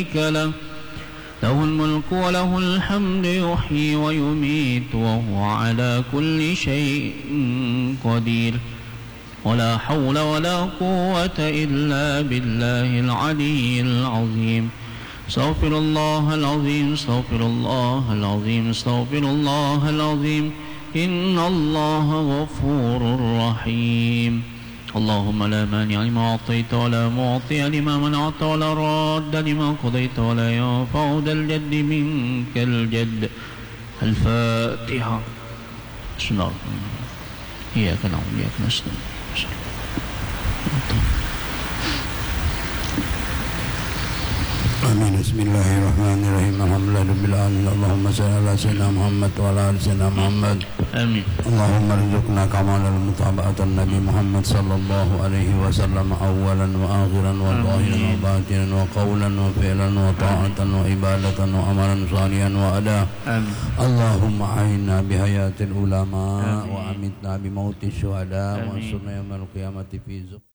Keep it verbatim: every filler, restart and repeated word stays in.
له له الملك وله الحمد يحيي ويميت وهو على كل شيء قدير ولا حول ولا قوة إلا بالله العلي العظيم استغفر الله العظيم استغفر الله العظيم استغفر الله العظيم إن الله غفور رحيم اللهم لا مانع لما أعطيت ولا معطي لما منعت ولا راد لما قضيت ولا ينفع ذا الجد منك الجد. الفاتحة. بسم الله الرحمن الرحيم إياك نعبد وإياك نستعين. Amin. Bismillahirrahmanirrahim. Alhamdulillah rabbil alamin. Allahumma shalli ala sayyidina Muhammad wa ala ali sayyidina Muhammad. Amin. Allahumma rizqna kamalal mutaba'atan Nabi Muhammad sallallahu alaihi wasallam awwalan wa akhiran wa zahiran wa batinan wa qawlan wa fi'lan wa ta'atan wa ibadatan wa amalan salihan wa ada. Amin. Allahumma a'inna bihayatil ulama wa amitna bi mautis syuhada wa sunna yaumil qiyamati fi